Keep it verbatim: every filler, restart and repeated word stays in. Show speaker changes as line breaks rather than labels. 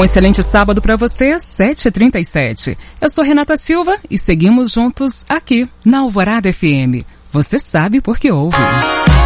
Um excelente sábado para você, sete e trinta e sete. Eu sou Renata Silva e seguimos juntos aqui na Alvorada F M. Você sabe porque ouve.